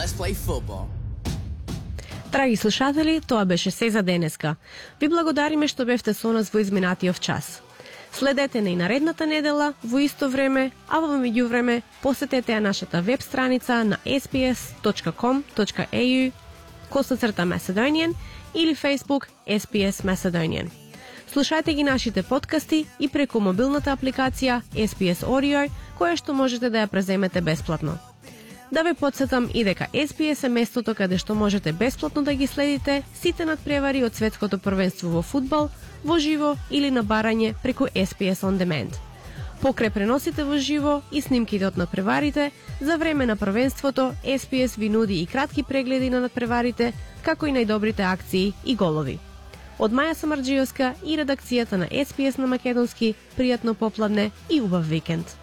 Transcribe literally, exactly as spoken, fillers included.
let's play football. Драги слушатели, тоа беше се за денеска. Ви благодариме што бевте со нас во изминатиот час. Следете не и наредната недела во исто време, а во меѓувреме посетете ја нашата веб страница на ес би ес точка ком точка ей ю косацрта Macedonian или Facebook ес би ес Macedonian. Слушајте ги нашите подкасти и преку мобилната апликација ес би ес Audio, која што можете да ја преземете бесплатно. Да ве подсетам и дека ес би ес е местото каде што можете бесплатно да ги следите сите надпревари од светското првенство во фудбал, во живо или на барање преку ес би ес On Demand. Покрај преносите во живо и снимките од надпреварите, за време на првенството ес би ес ви нуди и кратки прегледи на надпреварите, како и најдобрите акции и голови. Од Маја Самарџиевска и редакцијата на ес би ес на македонски, пријатно попладне и убав викенд.